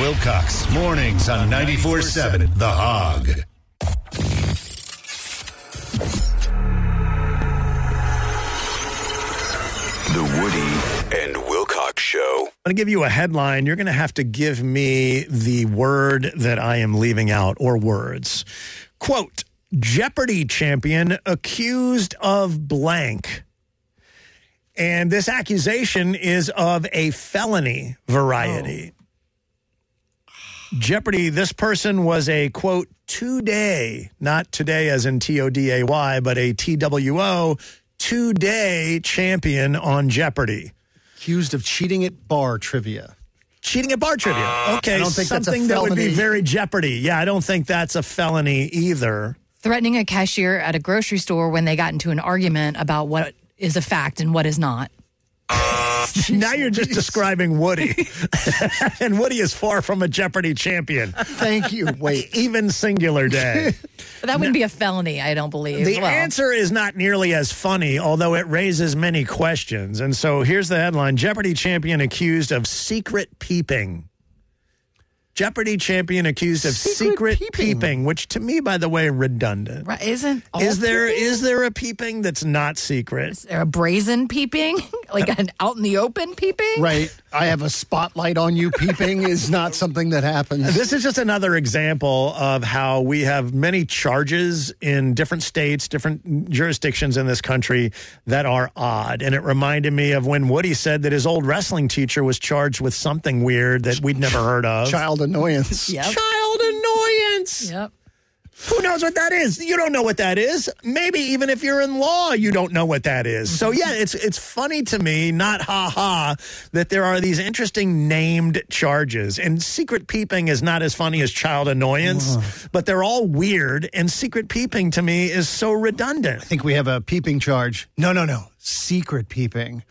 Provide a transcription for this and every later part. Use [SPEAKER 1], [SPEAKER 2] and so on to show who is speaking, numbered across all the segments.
[SPEAKER 1] Wilcox, mornings on 94.7 The Hog.
[SPEAKER 2] The Woody and Wilcox Show.
[SPEAKER 3] I'm going to give you a headline. You're going to have to give me the word that I am leaving out, or words. Quote, Jeopardy champion accused of blank. And this accusation is of a felony variety. Jeopardy, this person was a, quote, two-day, not today as in T-O-D-A-Y, but a T-W-O, two-day champion on Jeopardy.
[SPEAKER 4] Accused of cheating at bar trivia.
[SPEAKER 3] Cheating at bar trivia. Okay,
[SPEAKER 4] I don't think
[SPEAKER 3] something
[SPEAKER 4] that's a
[SPEAKER 3] that would be
[SPEAKER 4] felony.
[SPEAKER 3] very Jeopardy. Yeah, I don't think that's a felony either.
[SPEAKER 5] Threatening a cashier at a grocery store when they got into an argument about what is a fact and what is not.
[SPEAKER 3] Now you're just describing Woody. And Woody is far from a Jeopardy champion.
[SPEAKER 4] Thank you. Wait.
[SPEAKER 3] Even singular day.
[SPEAKER 5] But that wouldn't be a felony, I don't believe.
[SPEAKER 3] The answer is not nearly as funny, although it raises many questions. And so here's the headline. Jeopardy champion accused of secret peeping. Jeopardy champion accused of secret peeping, which to me, by the way, redundant.
[SPEAKER 5] Right, isn't all
[SPEAKER 3] Is
[SPEAKER 5] peeping?
[SPEAKER 3] there a peeping that's not secret?
[SPEAKER 5] Is there a brazen peeping? Like an out in the open peeping?
[SPEAKER 4] Right. I have a spotlight on you peeping is not something that happens.
[SPEAKER 3] This is just another example of how we have many charges in different states, different jurisdictions in this country that are odd. And it reminded me of when Woody said that his old wrestling teacher was charged with something weird that we'd never heard of.
[SPEAKER 4] Child annoyance.
[SPEAKER 5] Yep.
[SPEAKER 3] Child annoyance.
[SPEAKER 5] Yep.
[SPEAKER 3] Who knows what that is? You don't know what that is. Maybe even if you're in law, you don't know what that is. So yeah, it's funny to me, not ha-ha, that there are these interesting named charges. And secret peeping is not as funny as child annoyance, but they're all weird. And secret peeping to me is so redundant.
[SPEAKER 4] I think we have a peeping charge. No. Secret peeping.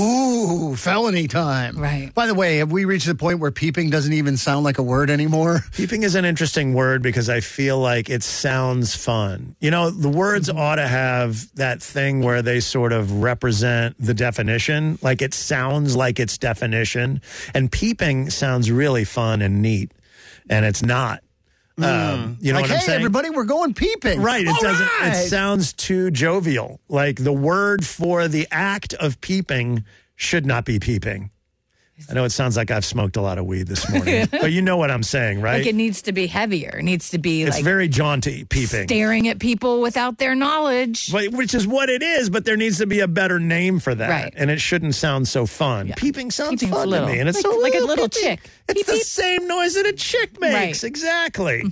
[SPEAKER 4] Oh, felony time.
[SPEAKER 5] Right.
[SPEAKER 4] By the way, have we reached the point where peeping doesn't even sound like a word anymore?
[SPEAKER 3] Peeping is an interesting word because I feel like it sounds fun. You know, the words ought to have that thing where they sort of represent the definition. Like it sounds like its definition. And peeping sounds really fun and neat. And it's not. You know
[SPEAKER 4] Like,
[SPEAKER 3] what I'm
[SPEAKER 4] hey,
[SPEAKER 3] saying?
[SPEAKER 4] everybody, we're going peeping.
[SPEAKER 3] Right. It
[SPEAKER 4] All
[SPEAKER 3] doesn't.
[SPEAKER 4] right.
[SPEAKER 3] It sounds too jovial. Like the word for the act of peeping should not be peeping. I know it sounds like I've smoked a lot of weed this morning, but you know what I'm saying, right?
[SPEAKER 5] Like it needs to be heavier. It needs to be
[SPEAKER 3] It's
[SPEAKER 5] like
[SPEAKER 3] very jaunty peeping.
[SPEAKER 5] staring at people without their knowledge.
[SPEAKER 3] Which is what it is, but there needs to be a better name for that.
[SPEAKER 5] Right.
[SPEAKER 3] And it shouldn't sound so fun.
[SPEAKER 5] Yeah.
[SPEAKER 3] Peeping sounds
[SPEAKER 5] Peeping's
[SPEAKER 3] fun
[SPEAKER 5] little.
[SPEAKER 3] to me. And it's
[SPEAKER 5] Like a little
[SPEAKER 3] peeping.
[SPEAKER 5] chick.
[SPEAKER 3] It's
[SPEAKER 5] Peep,
[SPEAKER 3] the
[SPEAKER 5] peep.
[SPEAKER 3] same noise that a chick makes.
[SPEAKER 5] Right.
[SPEAKER 3] Exactly.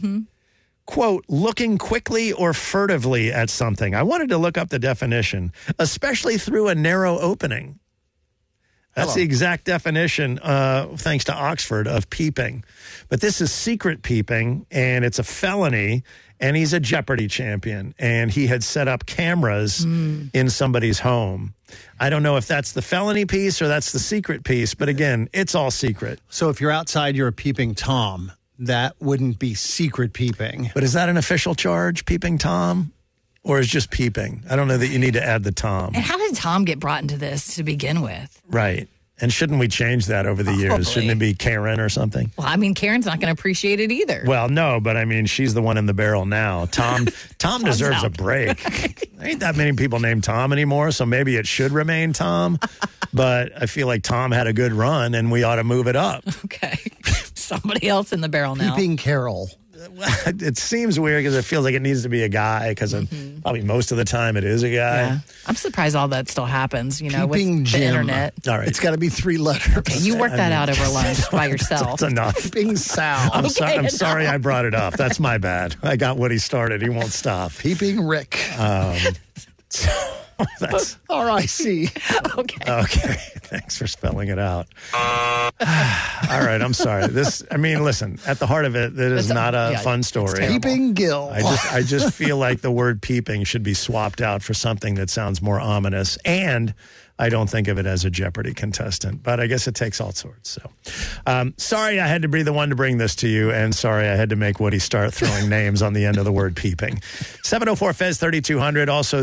[SPEAKER 3] Quote, looking quickly or furtively at something. I wanted to look up the definition, especially through a narrow opening. That's the exact definition, thanks to Oxford, of peeping. But this is secret peeping, and it's a felony, and he's a Jeopardy champion, and he had set up cameras in somebody's home. I don't know if that's the felony piece or that's the secret piece, but again, it's all secret.
[SPEAKER 4] So if you're outside, you're a peeping Tom. That wouldn't be secret peeping.
[SPEAKER 3] But is that an official charge, peeping Tom? Or is just peeping? I don't know that you need to add the Tom.
[SPEAKER 5] And how did Tom get brought into this to begin with?
[SPEAKER 3] Right. And shouldn't we change that over the years?
[SPEAKER 5] Probably.
[SPEAKER 3] Shouldn't it be Karen or something?
[SPEAKER 5] Well, I mean, Karen's not going to appreciate it either.
[SPEAKER 3] Well, no, but I mean, she's the one in the barrel now. Tom deserves a
[SPEAKER 5] out.
[SPEAKER 3] break. There ain't that many people named Tom anymore, so maybe it should remain Tom. But I feel like Tom had a good run, and we ought to move it up.
[SPEAKER 5] Okay. Somebody else in the barrel now.
[SPEAKER 4] Peeping Carol.
[SPEAKER 3] It seems weird because it feels like it needs to be a guy because probably most of the time it is a guy.
[SPEAKER 5] Yeah. I'm surprised all that still happens, you know,
[SPEAKER 4] Peeping
[SPEAKER 5] with
[SPEAKER 4] Jim.
[SPEAKER 5] the internet.
[SPEAKER 3] All right.
[SPEAKER 4] It's got to be 3 letters.
[SPEAKER 5] Okay, you work that out over lunch by yourself.
[SPEAKER 3] That's enough.
[SPEAKER 4] Peeping Sal.
[SPEAKER 3] I'm
[SPEAKER 5] Okay,
[SPEAKER 3] sorry I brought it up. That's my bad. I got what he started. He won't stop.
[SPEAKER 4] Peeping Rick.
[SPEAKER 3] That's
[SPEAKER 4] R-I-C.
[SPEAKER 5] Okay.
[SPEAKER 3] okay. Thanks for spelling it out. All right. I'm sorry. Listen, at the heart of it, it is not a fun story.
[SPEAKER 4] Peeping Gil.
[SPEAKER 3] I just feel like the word peeping should be swapped out for something that sounds more ominous. And I don't think of it as a Jeopardy contestant, but I guess it takes all sorts. So, sorry I had to be the one to bring this to you, and sorry I had to make Woody start throwing names on the end of the word peeping. 704 Fez 3200. Also,